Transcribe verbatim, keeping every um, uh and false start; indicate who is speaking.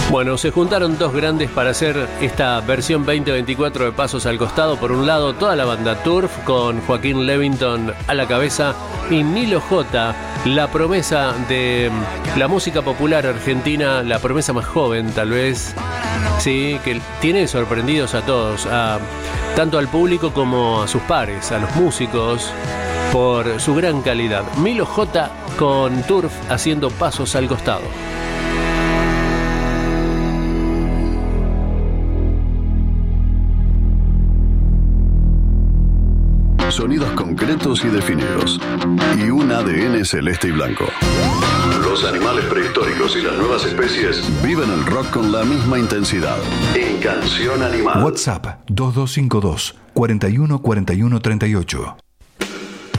Speaker 1: Bueno, se juntaron dos grandes para hacer esta versión veinte veinticuatro de Pasos al Costado. Por un lado, toda la banda Turf con Joaquín Levington a la cabeza y Milo J, la promesa de la música popular argentina, la promesa más joven tal vez, sí, que tiene sorprendidos a todos, a, tanto al público como a sus pares, a los músicos, por su gran calidad. Milo J con Turf haciendo Pasos al Costado.
Speaker 2: Sonidos concretos y definidos. Y un A D N celeste y blanco. Los animales prehistóricos y las nuevas especies viven el rock con la misma intensidad. En Canción Animal.
Speaker 3: WhatsApp dos dos cinco dos, cuatro uno cuatro uno tres ocho.